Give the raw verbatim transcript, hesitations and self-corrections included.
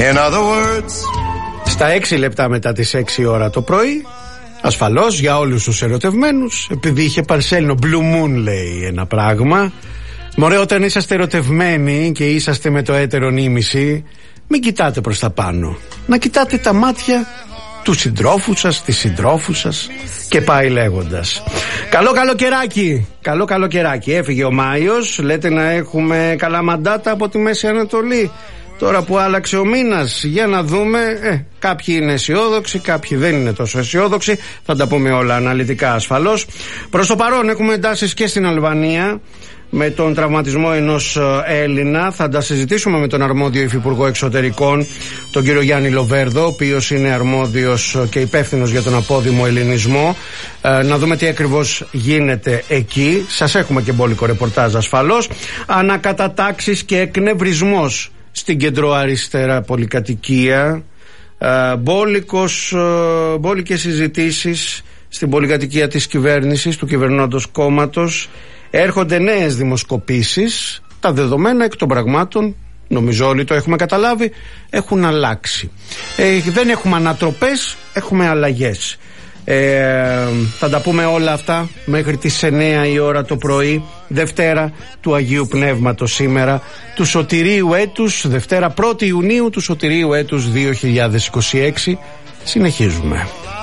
In other words... Στα έξι λεπτά μετά τις έξι ώρα το πρωί, ασφαλώς για όλους τους ερωτευμένους, επειδή είχε παρσέλνο Blue Moon, λέει ένα πράγμα. Μωρέ, όταν είσαστε ερωτευμένοι και είσαστε με το έτερο νήμιση, μην κοιτάτε προς τα πάνω. Να κοιτάτε τα μάτια του συντρόφου σας, της συντρόφου σας και πάει λέγοντας. Καλό καλοκαιράκι, καλό καλοκαιράκι. Έφυγε ο Μάιος, λέτε να έχουμε καλά μαντάτα από τη Μέση Ανατολή. Τώρα που άλλαξε ο μήνας, για να δούμε, ε, κάποιοι είναι αισιόδοξοι, κάποιοι δεν είναι τόσο αισιόδοξοι. Θα τα πούμε όλα αναλυτικά ασφαλώς. Προς το παρόν έχουμε εντάσεις και στην Αλβανία με τον τραυματισμό ενός Έλληνα. Θα τα συζητήσουμε με τον αρμόδιο υφυπουργό εξωτερικών, τον κύριο Γιάννη Λοβέρδο, ο οποίος είναι αρμόδιος και υπεύθυνος για τον απόδημο ελληνισμό. Ε, να δούμε τι ακριβώς γίνεται εκεί. Σας έχουμε και μπόλικο ρεπορτάζ ασφαλώς. Ανακατατάξεις και εκνευρισμός στην κεντροαριστερά πολυκατοικία, ε, μπόλικος, ε, μπόλικες συζητήσεις στην πολυκατοικία της κυβέρνησης, του κυβερνώντος κόμματος. Έρχονται νέες δημοσκοπήσεις. Τα δεδομένα εκ των πραγμάτων, νομίζω όλοι το έχουμε καταλάβει, έχουν αλλάξει. Ε, δεν έχουμε ανατροπές, έχουμε αλλαγές. Ε, θα τα πούμε όλα αυτά μέχρι τις εννέα η ώρα το πρωί, Δευτέρα του Αγίου Πνεύματος σήμερα, του Σωτηρίου έτους, Δευτέρα πρώτη Ιουνίου του Σωτηρίου έτους δύο χιλιάδες είκοσι έξι. Συνεχίζουμε.